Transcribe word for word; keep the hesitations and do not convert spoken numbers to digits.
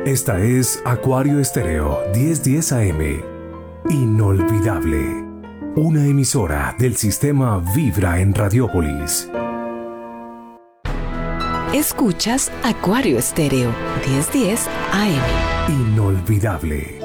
Esta es Acuario Estéreo diez diez A M. Inolvidable. Una emisora del sistema Vibra en Radiópolis. Escuchas Acuario Estéreo diez diez A M. Inolvidable.